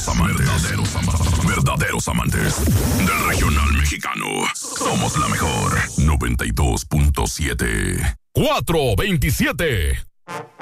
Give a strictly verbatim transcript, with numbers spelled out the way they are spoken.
Verdaderos amantes. Verdaderos amantes. Verdaderos amantes del regional mexicano. Somos la mejor. noventa y dos punto siete. cuatro veintisiete.